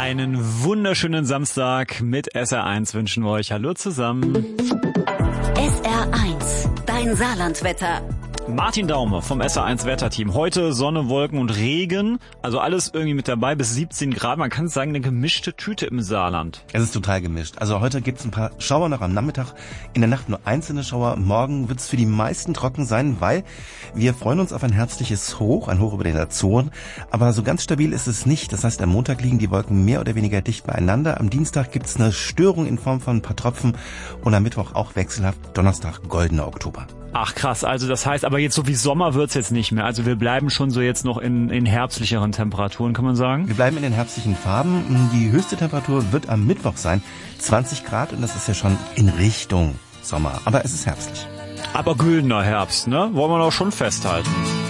Einen wunderschönen Samstag mit SR1 wünschen wir euch. Hallo zusammen. SR1, dein Saarlandwetter. Martin Daume vom SR1 Wetterteam. Heute Sonne, Wolken und Regen. Also alles irgendwie mit dabei bis 17 Grad. Man kann sagen, eine gemischte Tüte im Saarland. Es ist total gemischt. Also heute gibt's ein paar Schauer noch am Nachmittag. In der Nacht nur einzelne Schauer. Morgen wird's für die meisten trocken sein, weil wir freuen uns auf ein herbstliches Hoch, ein Hoch über den Azoren. Aber so ganz stabil ist es nicht. Das heißt, am Montag liegen die Wolken mehr oder weniger dicht beieinander. Am Dienstag gibt's eine Störung in Form von ein paar Tropfen. Und am Mittwoch auch wechselhaft. Donnerstag goldener Oktober. Ach krass, also das heißt, aber jetzt so wie Sommer wird's jetzt nicht mehr. Also wir bleiben schon so jetzt noch in herbstlicheren Temperaturen, kann man sagen? Wir bleiben in den herbstlichen Farben. Die höchste Temperatur wird am Mittwoch sein, 20 Grad. Und das ist ja schon in Richtung Sommer. Aber es ist herbstlich. Aber güldener Herbst, ne? Wollen wir doch schon festhalten.